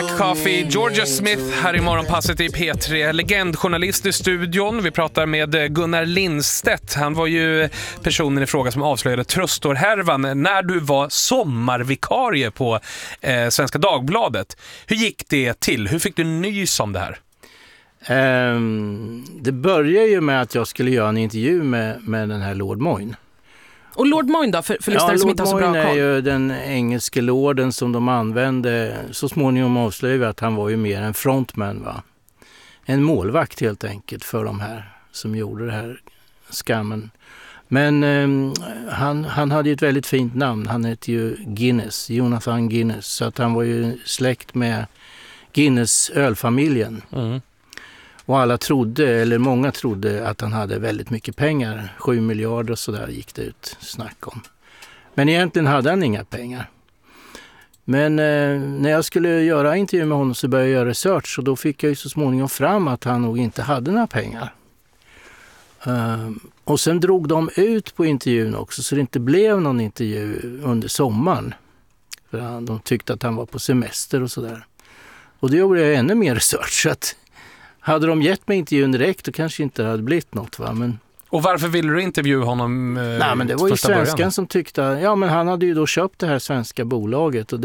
Black Coffee, Georgia Smith här i Morgonpasset i P3. Legendjournalist i studion. Vi pratar med Gunnar Lindstedt. Han var ju personen i fråga som avslöjade Tröstorhärvan när du var sommarvikarie på Svenska Dagbladet. Hur gick det till? Hur fick du nys om det här? Det började ju med att jag skulle göra en intervju med den här Lord Moyne. Och Lord Moyne då, för lyssnare som inte har så bra koll? Lord Moyne är ju den engelske lorden som de använde. Så småningom avslöjade att han var ju mer en frontman, va? En målvakt helt enkelt för de här som gjorde det här skammen. Men han hade ju ett väldigt fint namn. Han hette ju Guinness, Jonathan Guinness. Så att han var ju släkt med Guinness ölfamiljen. Mm. Och alla trodde, eller många trodde att han hade väldigt mycket pengar. 7 miljarder och sådär gick det ut snack om. Men egentligen hade han inga pengar. Men när jag skulle göra intervju med honom så började jag göra research. Och då fick jag ju så småningom fram att han nog inte hade några pengar. Och sen drog de ut på intervjun också så det inte blev någon intervju under sommaren. För de tyckte att han var på semester och sådär. Och då gjorde jag ännu mer research så att hade de gett mig intervjun direkt då kanske inte hade blivit något, va? Men... Och varför ville du intervjua honom? Nej, men det var ju svenskan som tyckte, ja men han hade ju då köpt det här svenska bolaget och